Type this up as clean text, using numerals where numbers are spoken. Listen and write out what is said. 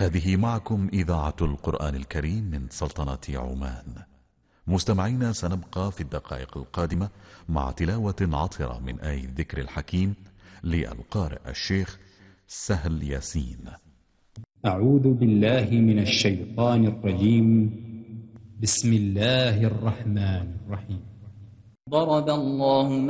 هذه معكم إذاعة القرآن الكريم من سلطنة عمان. مستمعينا، سنبقى في الدقائق القادمة مع تلاوة عطرة من آية الذكر الحكيم للقارئ الشيخ سهل ياسين. أعوذ بالله من الشيطان الرجيم. بسم الله الرحمن الرحيم. ضرب الله